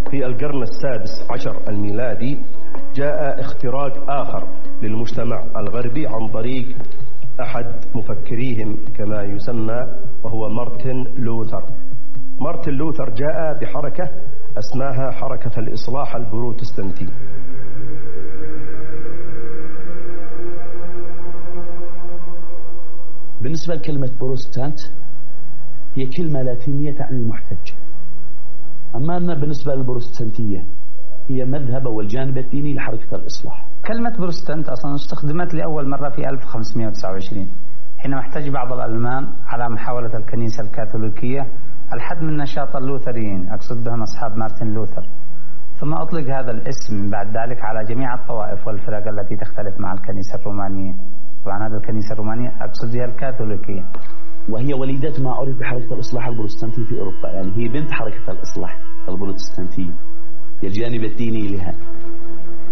في القرن السادس عشر الميلادي جاء اختراق آخر للمجتمع الغربي عن طريق أحد مفكريهم كما يسمى، وهو مارتن لوثر. مارتن لوثر جاء بحركة اسماها حركة الإصلاح البروتستانتي. بالنسبة لكلمة بروتستانت هي كلمة لاتينية تعني المحتج، أما أن بالنسبة للبروتستانتية هي مذهب والجانب الديني لحركة الإصلاح. كلمة بروتستانت أصلا استخدمت لأول مرة في 1529 حينما احتج بعض الألمان على محاولة الكنيسة الكاثوليكية الحد من نشاط اللوثريين، أقصد بهم أصحاب مارتن لوثر، ثم أطلق هذا الاسم بعد ذلك على جميع الطوائف والفرق التي تختلف مع الكنيسة الرومانية. طبعا هذه الكنيسة الرومانية أقصد بها الكاثوليكية، وهي وليدة ما عرف بحركة الإصلاح البروتستانتي في أوروبا، يعني هي بنت حركة الإصلاح البروتستانتي، هي الجانب الديني لها.